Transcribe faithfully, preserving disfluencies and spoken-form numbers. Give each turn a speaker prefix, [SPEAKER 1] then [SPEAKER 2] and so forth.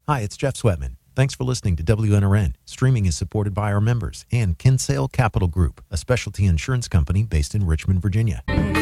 [SPEAKER 1] Hi, it's Jeff Sweatman. Thanks for listening to W N R N. Streaming is supported by our members and Kinsale Capital Group, a specialty insurance company based in Richmond, Virginia.